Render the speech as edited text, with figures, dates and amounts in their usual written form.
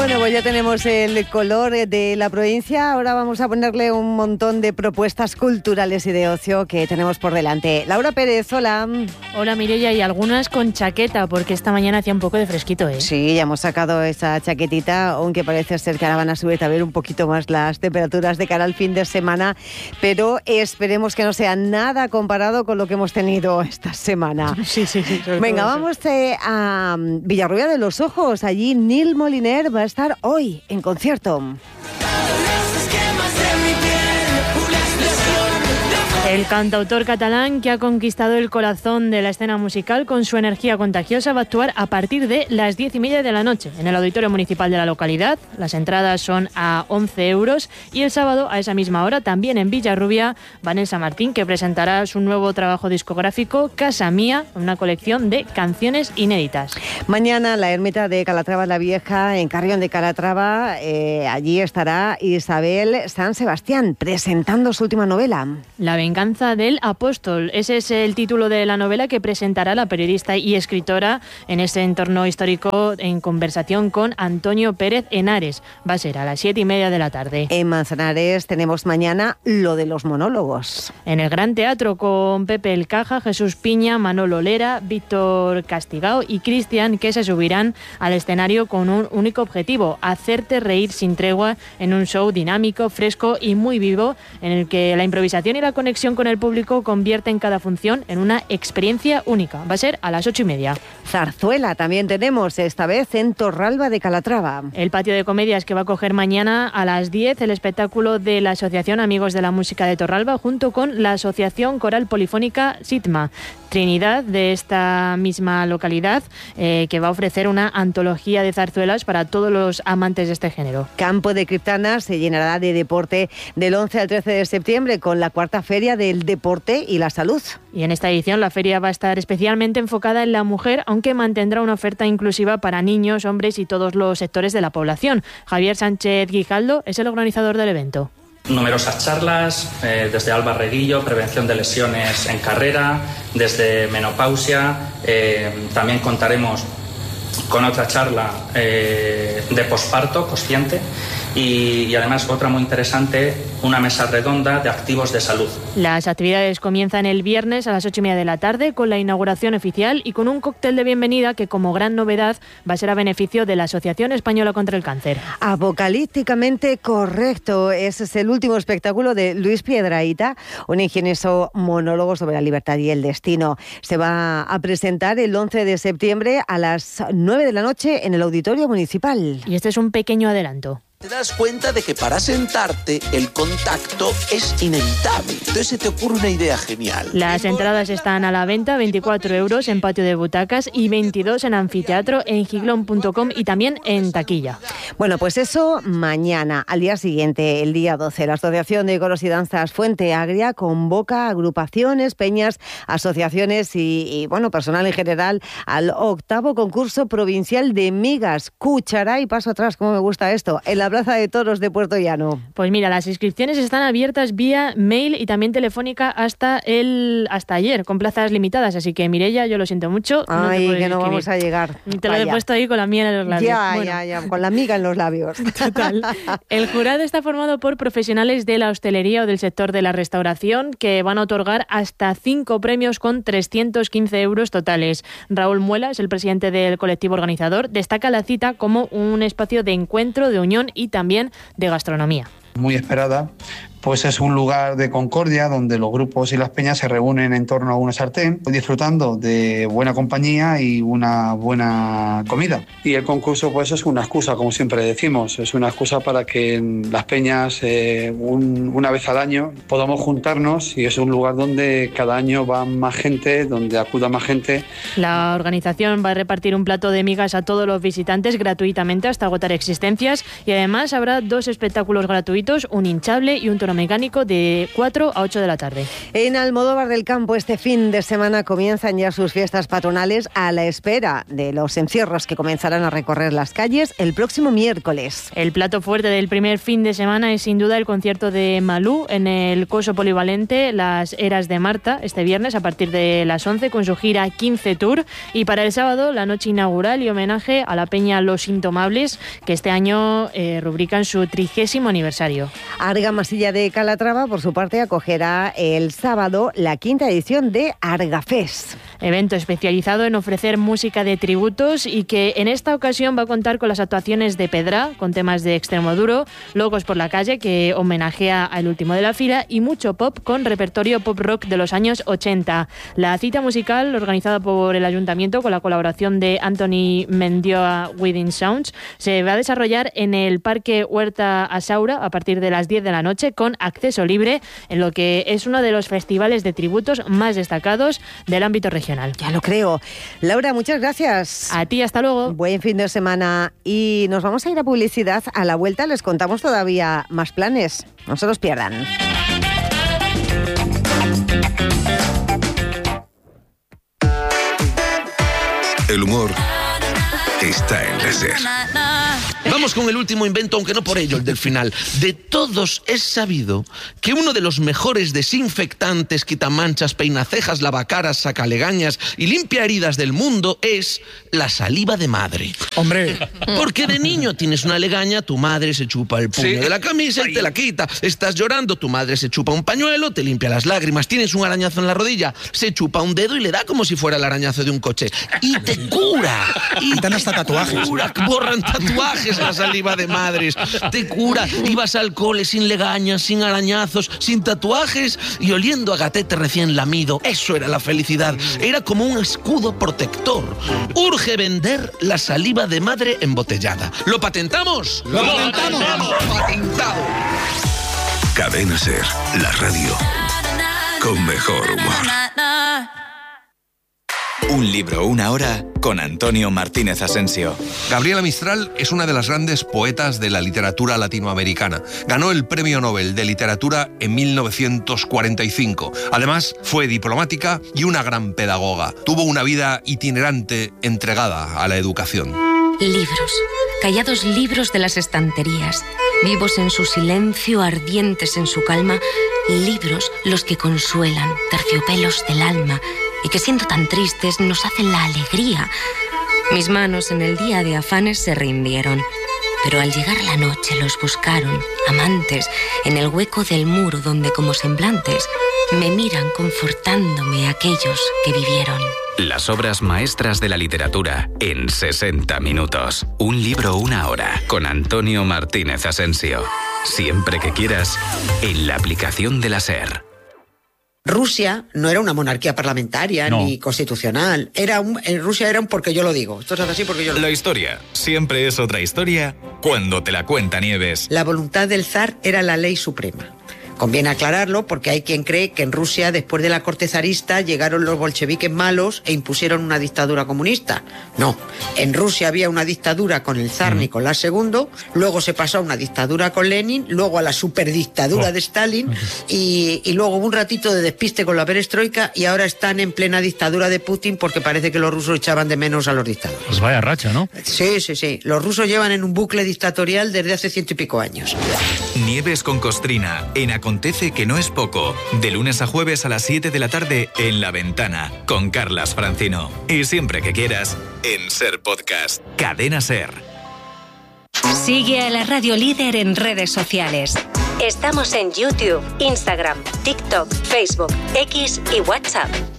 Bueno, pues ya tenemos el color de la provincia. Ahora vamos a ponerle un montón de propuestas culturales y de ocio que tenemos por delante. Laura Pérez, hola. Hola Mireia, y algunas con chaqueta, porque esta mañana hacía un poco de fresquito, ¿eh? Sí, ya hemos sacado esa chaquetita, aunque parece ser que ahora van a subir también un poquito más las temperaturas de cara al fin de semana, pero esperemos que no sea nada comparado con lo que hemos tenido esta semana. Sí. Venga, vamos a Villarrubia de los Ojos. Allí Nil Moliner va a estar hoy en concierto. El cantautor catalán, que ha conquistado el corazón de la escena musical con su energía contagiosa, va a actuar a partir de las 10:30 de la noche en el Auditorio Municipal de la localidad. Las entradas son a 11 euros y el sábado, a esa misma hora, también en Villarrubia, Vanessa Martín, que presentará su nuevo trabajo discográfico, Casa Mía, una colección de canciones inéditas. Mañana, la ermita de Calatrava la Vieja, en Carrión de Calatrava, allí estará Isabel San Sebastián presentando su última novela. La venganza del apóstol. Ese es el título de la novela que presentará la periodista y escritora en ese entorno histórico en conversación con Antonio Pérez Henares. Va a ser a las 7:30 de la tarde. En Manzanares tenemos mañana lo de los monólogos. En el Gran Teatro con Pepe El Caja, Jesús Piña, Manolo Lera, Víctor Castigao y Cristian, que se subirán al escenario con un único objetivo: hacerte reír sin tregua en un show dinámico, fresco y muy vivo, en el que la improvisación y la conexión con el público convierten cada función en una experiencia única. Va a ser a las 8:30. Zarzuela también tenemos, esta vez en Torralba de Calatrava. El patio de comedias que va a coger mañana a las 10 el espectáculo de la Asociación Amigos de la Música de Torralba junto con la Asociación Coral Polifónica Sitma, Trinidad de esta misma localidad, que va a ofrecer una antología de zarzuelas para todos los amantes de este género. Campo de Criptana se llenará de deporte del 11 al 13 de septiembre con la cuarta feria del deporte y la salud. Y en esta edición la feria va a estar especialmente enfocada en la mujer, aunque mantendrá una oferta inclusiva para niños, hombres y todos los sectores de la población. Javier Sánchez Guijaldo es el organizador del evento. Numerosas charlas, desde Alba Reguillo, prevención de lesiones en carrera, desde menopausia. También contaremos con otra charla de posparto consciente y además otra muy interesante, una mesa redonda de activos de salud. Las actividades comienzan el viernes a las 8:30 de la tarde con la inauguración oficial y con un cóctel de bienvenida que, como gran novedad, va a ser a beneficio de la Asociación Española contra el Cáncer. Apocalípticamente correcto. Ese es el último espectáculo de Luis Piedrahita, un ingenioso monólogo sobre la libertad y el destino. Se va a presentar el 11 de septiembre a las 9 de la noche en el Auditorio Municipal. Y este es un pequeño adelanto. Te das cuenta de que para sentarte el contacto es inevitable. Entonces se te ocurre una idea genial. Las entradas están a la venta, 24 euros en patio de butacas y 22 en anfiteatro, en giglón.com y también en taquilla. Bueno, pues eso mañana. Al día siguiente, el día 12, la Asociación de Coros y Danzas Fuente Agria convoca agrupaciones, peñas, asociaciones y personal en general al 8º concurso provincial de migas. Cuchara y paso atrás, como me gusta esto, en la Plaza de Toros de Puerto Llano. Pues mira, las inscripciones están abiertas vía mail y también telefónica hasta ayer, con plazas limitadas, así que Mireia, yo lo siento mucho. Ay, no que no vamos a llegar. Te lo he puesto ahí con la miga en los labios. Ya, con la miga en los labios. Total. El jurado está formado por profesionales de la hostelería o del sector de la restauración que van a otorgar hasta 5 premios con 315 euros totales. Raúl Muela es el presidente del colectivo organizador. Destaca la cita como un espacio de encuentro, de unión y también de gastronomía. Muy esperada, pues es un lugar de concordia donde los grupos y las peñas se reúnen en torno a una sartén, disfrutando de buena compañía y una buena comida. Y el concurso pues es una excusa, como siempre decimos, es una excusa para que las peñas una vez al año podamos juntarnos, y es un lugar donde cada año va más gente, donde acuda más gente. La organización va a repartir un plato de migas a todos los visitantes gratuitamente hasta agotar existencias, y además habrá 2 espectáculos gratuitos, un hinchable y un toro mecánico de 4 a 8 de la tarde. En Almodóvar del Campo este fin de semana comienzan ya sus fiestas patronales a la espera de los encierros que comenzarán a recorrer las calles el próximo miércoles. El plato fuerte del primer fin de semana es sin duda el concierto de Malú en el Coso Polivalente Las Eras de Marta este viernes a partir de las 11 con su gira 15 Tour, y para el sábado la noche inaugural y homenaje a la peña Los Intomables, que este año rubrican su 30º aniversario. Argamasilla de Calatrava, por su parte, acogerá el sábado la 5ª edición de Argafest. Evento especializado en ofrecer música de tributos y que en esta ocasión va a contar con las actuaciones de Pedra, con temas de Extremoduro, Locos por la Calle, que homenajea al último de la fila, y mucho pop con repertorio pop rock de los años 80. La cita musical, organizada por el Ayuntamiento con la colaboración de Anthony Mendioa Within Sounds, se va a desarrollar en el Parque Huerta Asaura a partir de las 10 de la noche con acceso libre, en lo que es uno de los festivales de tributos más destacados del ámbito regional. Ya lo creo. Laura, muchas gracias. A ti, hasta luego. Buen fin de semana y nos vamos a ir a publicidad. A la vuelta les contamos todavía más planes. No se los pierdan. El humor está en la SER. Vamos con el último invento, aunque no por ello el del final. De todos es sabido que uno de los mejores desinfectantes, quitamanchas, peinacejas, lavacaras, sacalegañas y limpia heridas del mundo es la saliva de madre. Hombre. Porque de niño tienes una legaña, tu madre se chupa el puño de la camisa y te la quita. Estás llorando, tu madre se chupa un pañuelo, te limpia las lágrimas. Tienes un arañazo en la rodilla, se chupa un dedo y le da como si fuera el arañazo de un coche. Y te cura. Y te dan hasta tatuajes. Cura, borran tatuajes la saliva de madres. Te cura. Ibas al cole sin legañas, sin arañazos, sin tatuajes y oliendo a gatete recién lamido. Eso era la felicidad. Era como un escudo protector. Urge vender la saliva de madre embotellada. ¿Lo patentamos? ¡Lo patentamos! ¡Patentado! Cadena SER, la radio con mejor humor. Un libro, una hora, con Antonio Martínez Asensio. Gabriela Mistral es una de las grandes poetas de la literatura latinoamericana. Ganó el Premio Nobel de Literatura en 1945. Además, fue diplomática y una gran pedagoga. Tuvo una vida itinerante entregada a la educación. Libros, callados libros de las estanterías, vivos en su silencio, ardientes en su calma, libros los que consuelan, terciopelos del alma, y que siendo tan tristes nos hacen la alegría. Mis manos en el día de afanes se rindieron, pero al llegar la noche los buscaron, amantes, en el hueco del muro donde como semblantes me miran confortándome aquellos que vivieron. Las obras maestras de la literatura en 60 minutos. Un libro, una hora, con Antonio Martínez Asensio. Siempre que quieras, en la aplicación de la SER. Rusia no era una monarquía parlamentaria ni constitucional. Rusia era un porque yo lo digo. Esto es así porque yo lo digo. La historia siempre es otra historia cuando te la cuenta Nieves. La voluntad del zar era la ley suprema. Conviene aclararlo porque hay quien cree que en Rusia, después de la corte zarista, llegaron los bolcheviques malos e impusieron una dictadura comunista. No, en Rusia había una dictadura con el zar Nicolás II, luego se pasó a una dictadura con Lenin, luego a la superdictadura de Stalin y luego hubo un ratito de despiste con la perestroika y ahora están en plena dictadura de Putin porque parece que los rusos echaban de menos a los dictadores. Pues vaya racha, ¿no? Sí. Los rusos llevan en un bucle dictatorial desde hace 100 y pico años. Nieves con Costrina, en Acontece que no es poco. De lunes a jueves a las 7 de la tarde en La Ventana, con Carlas Francino. Y siempre que quieras, en SER Podcast. Cadena SER. Sigue a la Radio Líder en redes sociales. Estamos en YouTube, Instagram, TikTok, Facebook, X y WhatsApp.